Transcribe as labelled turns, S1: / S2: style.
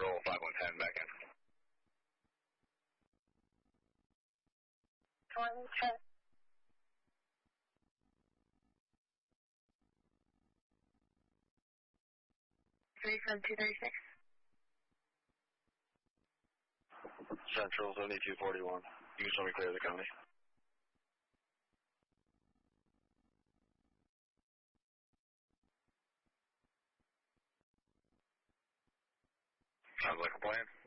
S1: Central 5110 back in.
S2: Check. 37236.
S1: Central 7241. You can show me clear the county. Sounds like a plan.